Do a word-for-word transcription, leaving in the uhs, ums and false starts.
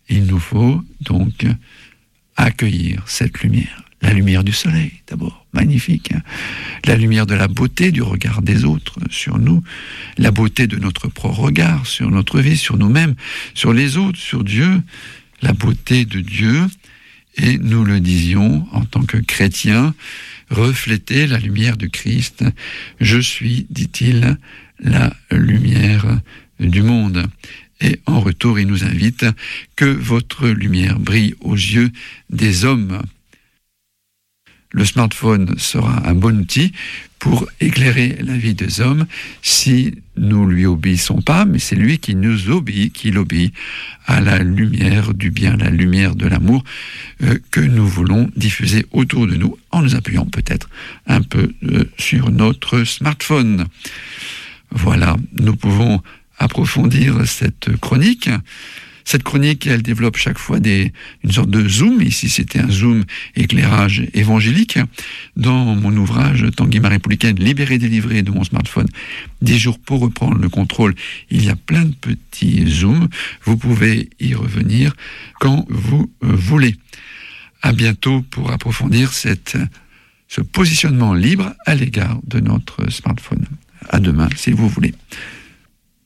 Il nous faut donc accueillir cette lumière. La lumière du soleil, d'abord, magnifique. Hein, la lumière de la beauté du regard des autres sur nous, la beauté de notre propre regard sur notre vie, sur nous-mêmes, sur les autres, sur Dieu, la beauté de Dieu. Et nous le disions en tant que chrétiens, refléter la lumière du Christ. Je suis, dit-il, la lumière du monde. Et en retour, il nous invite que votre lumière brille aux yeux des hommes. Le smartphone sera un bon outil pour éclairer la vie des hommes si nous lui obéissons pas, mais c'est lui qui nous obéit, qui l'obéit à la lumière du bien, la lumière de l'amour euh, que nous voulons diffuser autour de nous en nous appuyant peut-être un peu euh, sur notre smartphone. Voilà, nous pouvons approfondir cette chronique. Cette chronique, elle développe chaque fois des, une sorte de zoom. Ici, c'était un zoom éclairage évangélique. Dans mon ouvrage « Tanguy ma républicaine, libéré, délivré de mon smartphone, dix jours pour reprendre le contrôle », il y a plein de petits zooms. Vous pouvez y revenir quand vous voulez. À bientôt pour approfondir cette, ce positionnement libre à l'égard de notre smartphone. À demain, si vous voulez.